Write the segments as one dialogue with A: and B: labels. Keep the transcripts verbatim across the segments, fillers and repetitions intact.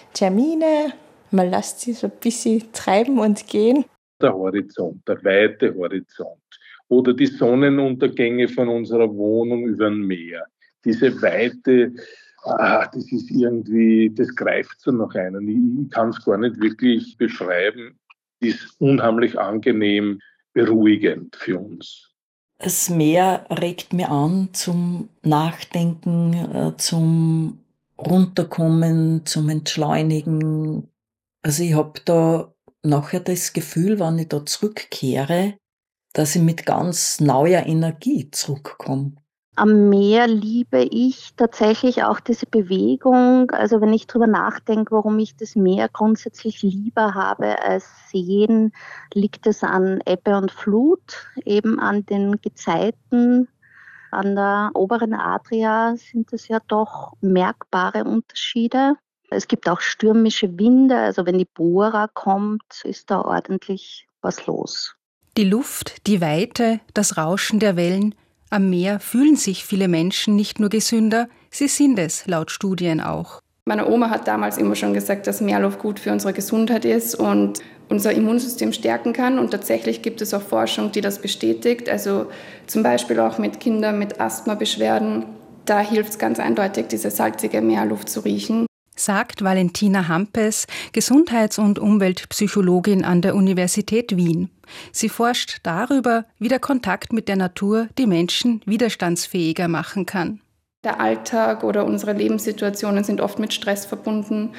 A: Termine, man lässt sich so ein bisschen treiben und gehen.
B: Der Horizont, der weite Horizont oder die Sonnenuntergänge von unserer Wohnung über dem Meer. Diese Weite, ah, das ist irgendwie, das greift so nach einem. Ich kann es gar nicht wirklich beschreiben. Ist unheimlich angenehm, beruhigend für uns.
C: Das Meer regt mir an zum Nachdenken, äh, zum Runterkommen, zum Entschleunigen. Also ich habe da nachher das Gefühl, wenn ich da zurückkehre, dass ich mit ganz neuer Energie zurückkomme.
D: Am Meer liebe ich tatsächlich auch diese Bewegung. Also wenn ich drüber nachdenke, warum ich das Meer grundsätzlich lieber habe als Seen, liegt es an Ebbe und Flut, eben an den Gezeiten. An der oberen Adria sind es ja doch merkbare Unterschiede. Es gibt auch stürmische Winde, also wenn die Bora kommt, ist da ordentlich was los.
E: Die Luft, die Weite, das Rauschen der Wellen. Am Meer fühlen sich viele Menschen nicht nur gesünder, sie sind es, laut Studien auch.
F: Meine Oma hat damals immer schon gesagt, dass Meerluft gut für unsere Gesundheit ist und unser Immunsystem stärken kann. Und tatsächlich gibt es auch Forschung, die das bestätigt. Also zum Beispiel auch mit Kindern mit Asthmabeschwerden. Da hilft es ganz eindeutig, diese salzige Meerluft zu riechen.
E: Sagt Valentina Hampes, Gesundheits- und Umweltpsychologin an der Universität Wien. Sie forscht darüber, wie der Kontakt mit der Natur die Menschen widerstandsfähiger machen kann.
F: Der Alltag oder unsere Lebenssituationen sind oft mit Stress verbunden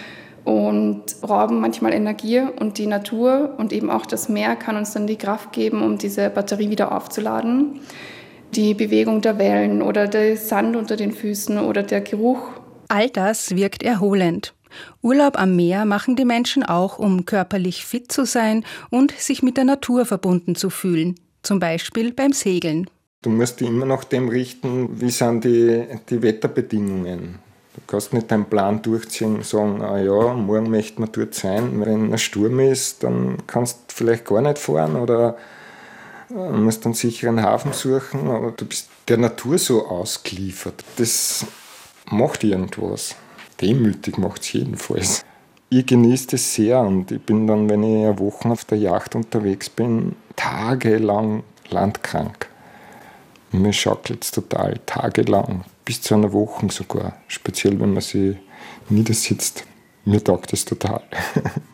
F: und rauben manchmal Energie. Und die Natur und eben auch das Meer kann uns dann die Kraft geben, um diese Batterie wieder aufzuladen. Die Bewegung der Wellen oder der Sand unter den Füßen oder der Geruch.
E: All das wirkt erholend. Urlaub am Meer machen die Menschen auch, um körperlich fit zu sein und sich mit der Natur verbunden zu fühlen. Zum Beispiel beim Segeln.
G: Du musst dich immer nach dem richten, wie sind die, die Wetterbedingungen. Du kannst nicht deinen Plan durchziehen und sagen, ah ja, morgen möchte man dort sein. Wenn ein Sturm ist, dann kannst du vielleicht gar nicht fahren oder musst einen sicheren Hafen suchen. Aber du bist der Natur so ausgeliefert. Das macht irgendwas. Demütig macht es jedenfalls. Ich genieße das sehr und ich bin dann, wenn ich eine Woche auf der Yacht unterwegs bin, tagelang landkrank. Mir schaukelt es total, tagelang, bis zu einer Woche sogar. Speziell, wenn man sich niedersitzt. Mir taugt es total.